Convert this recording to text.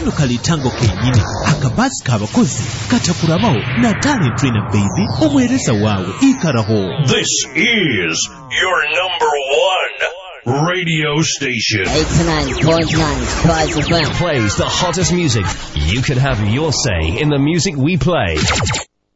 kano kalitango kenyini akabazi k'abakozi katakulabawo na talent trainer baby omwereza waawe ikaraho. This is your number one radio station. 89.9 Prize FM plays the hottest music. You can have your say in the music we play.